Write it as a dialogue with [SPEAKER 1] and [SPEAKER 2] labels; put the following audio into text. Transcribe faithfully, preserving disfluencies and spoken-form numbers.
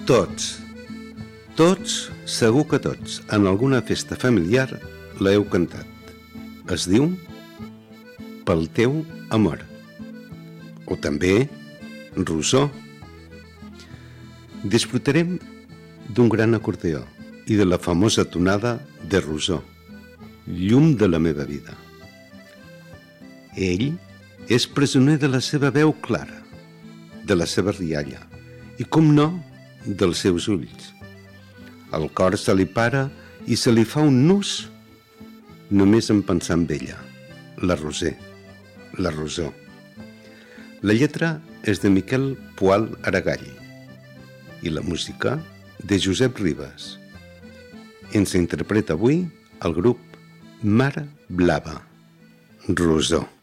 [SPEAKER 1] Tots, tots, segur que tots, en alguna festa familiar l'heu cantat. Es diu Pel teu amor. O també Rosó. Disfrutarem d'un gran acordeó i de la famosa tonada de Rosó, llum de la meva vida. Ell és presoner de la seva veu clara, de la seva rialla i, com no, dels seus ulls. El cor se li para i se li fa un nus només en pensar en ella, la Roser, la Rosó. La lletra és de Miquel Poal Aragall i la música de Josep Ribas. Ens interpreta avui el grup Mar Blava, Rosó.